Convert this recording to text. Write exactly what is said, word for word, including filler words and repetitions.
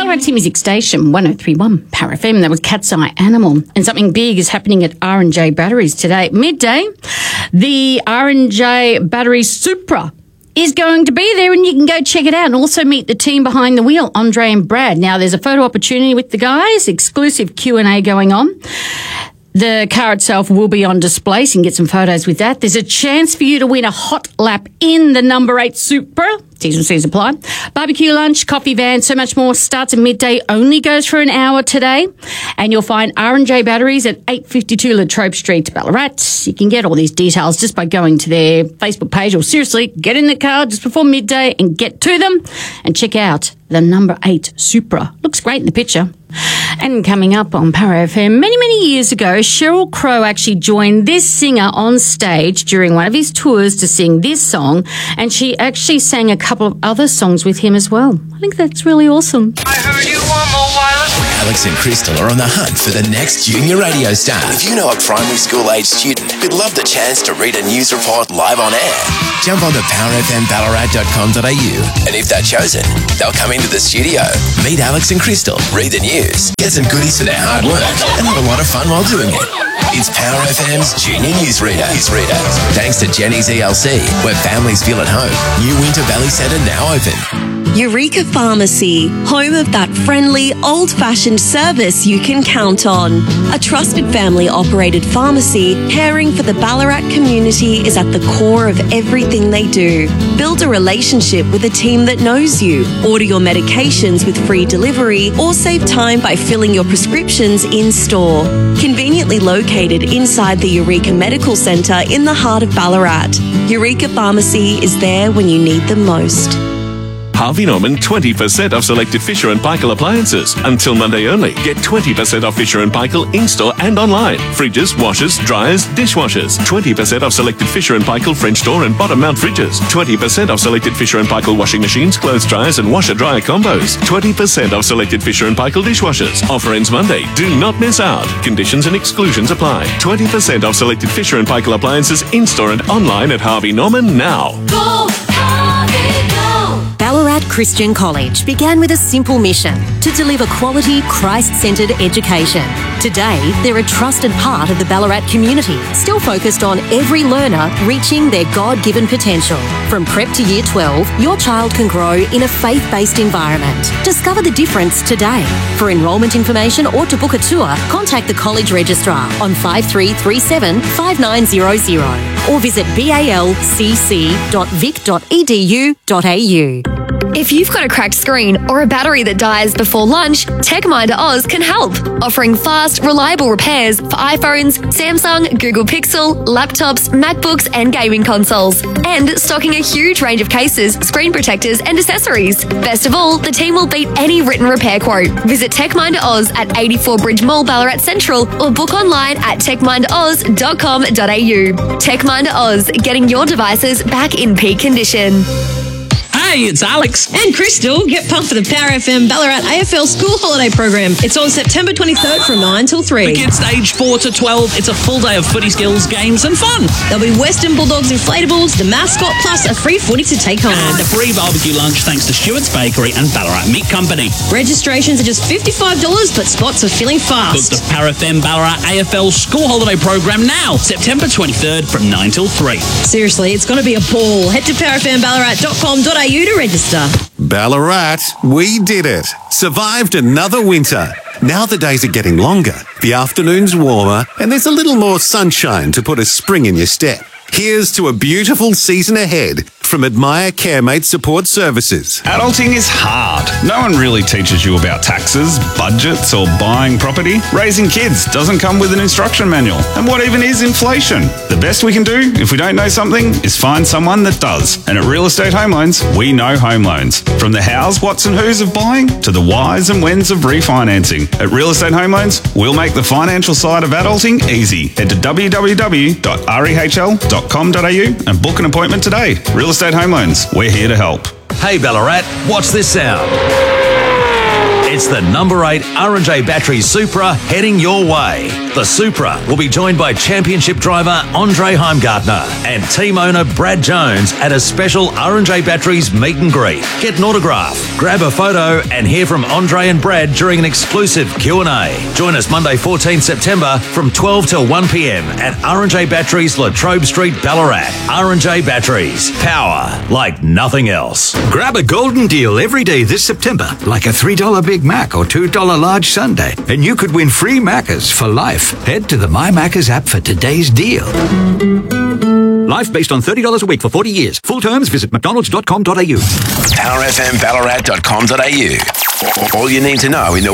Ballarat's music station, one oh three point one Power F M. That was Cat's Eye Animal. And something big is happening at R and J Batteries today. At midday, the R and J Batteries Supra is going to be there, and you can go check it out and also meet the team behind the wheel, Andre and Brad. Now, there's a photo opportunity with the guys, exclusive Q and A going on. The car itself will be on display, so you can get some photos with that. There's a chance for you to win a hot lap in the number eight Supra. T's and C's apply. Barbecue lunch, coffee van, so much more. Starts at midday, only goes for an hour today. And you'll find R and J Batteries at eight fifty-two Latrobe Street, Ballarat. You can get all these details just by going to their Facebook page, or seriously, get in the car just before midday and get to them and check out the number eight Supra. Looks great in the picture. And coming up on Power F M, many, many years ago, Sheryl Crow actually joined this singer on stage during one of his tours to sing this song, and she actually sang a couple of other songs with him as well. I think that's really awesome. I heard you want more wireless. Alex and Crystal are on the hunt for the next junior radio star. If you know a primary school age student who'd love the chance to read a news report live on air, jump on to power f m ballarat dot com dot a u, and if they're chosen, they'll come into the studio, meet Alex and Crystal, read the news, get some goodies for their hard work, and have a lot of fun while doing it. It's Power F M's Junior Newsreader. Newsreader. Thanks to Jenny's E L C, where families feel at home. New Winter Valley Centre now open. Eureka Pharmacy, home of that friendly, old-fashioned service you can count on. A trusted family-operated pharmacy caring for the Ballarat community is at the core of everything they do. Build a relationship with a team that knows you. Order your medications with free delivery, or save time by filling your prescriptions in-store. Conveniently located inside the Eureka Medical Centre in the heart of Ballarat, Eureka Pharmacy is there when you need them most. Harvey Norman twenty percent off selected Fisher and Paykel appliances. Until Monday only. Get twenty percent off Fisher and Paykel in-store and online. Fridges, washers, dryers, dishwashers. twenty percent off selected Fisher and Paykel French door and bottom mount fridges. twenty percent off selected Fisher and Paykel washing machines, clothes dryers and washer-dryer combos. twenty percent off selected Fisher and Paykel dishwashers. Offer ends Monday. Do not miss out. Conditions and exclusions apply. twenty percent off selected Fisher and Paykel appliances in-store and online at Harvey Norman now. Go, Harvey, go! Ballarat Christian College began with a simple mission to deliver quality, Christ-centred education. Today, they're a trusted part of the Ballarat community, still focused on every learner reaching their God-given potential. From prep to year twelve, your child can grow in a faith-based environment. Discover the difference today. For enrolment information or to book a tour, contact the college registrar on five three three seven, five nine zero zero or visit balcc dot vic dot e d u dot a u. If you've got a cracked screen or a battery that dies before lunch, TechMinder Oz can help, offering fast, reliable repairs for iPhones, Samsung, Google Pixel, laptops, MacBooks and gaming consoles, and stocking a huge range of cases, screen protectors and accessories. Best of all, the team will beat any written repair quote. Visit TechMinder Oz at eighty-four Bridge Mall, Ballarat Central, or book online at tech minder oz dot com dot a u. TechMinder Oz, getting your devices back in peak condition. Hey, it's Alex. And Crystal. Get pumped for the Power F M Ballarat A F L School Holiday Program. It's on September twenty-third from nine till three. For kids aged four to twelve, it's a full day of footy skills, games and fun. There'll be Western Bulldogs inflatables, the mascot, plus a free footy to take home. And a free barbecue lunch thanks to Stewart's Bakery and Ballarat Meat Company. Registrations are just fifty-five dollars, but spots are filling fast. Book the Power F M Ballarat A F L School Holiday Program now, September twenty-third from nine till three. Seriously, it's going to be a ball. Head to power f m ballarat dot com dot a u to register. Ballarat, we did it. Survived another winter. Now the days are getting longer, the afternoons warmer, and there's a little more sunshine to put a spring in your step. Here's to a beautiful season ahead from Admire CareMate Support Services. Adulting is hard. No one really teaches you about taxes, budgets, or buying property. Raising kids doesn't come with an instruction manual. And what even is inflation? The best we can do, if we don't know something, is find someone that does. And at Real Estate Home Loans, we know home loans. From the hows, whats and whos of buying to the whys and whens of refinancing. At Real Estate Home Loans, we'll make the financial side of adulting easy. Head to w w w dot rehl dot com dot a u and book an appointment today. Real Estate Home Loans, we're here to help. Hey Ballarat, what's this sound? It's the number eight R and J Battery Supra heading your way. The Supra will be joined by Championship driver Andre Heimgartner and team owner Brad Jones at a special R and J Batteries meet and greet. Get an autograph, grab a photo and hear from Andre and Brad during an exclusive Q and A. Join us Monday fourteenth September from twelve till one p m at R and J Batteries, Latrobe Street, Ballarat. R and J Batteries. Power like nothing else. Grab a golden deal every day this September, like a three dollar Big Mac or two dollar large sundae, and you could win free Maccas for life. Head to the My Maccas app for today's deal. Life based on thirty dollars a week for forty years. Full terms, visit mcdonalds dot com dot a u. power f m ballarat dot com dot a u. All you need to know in the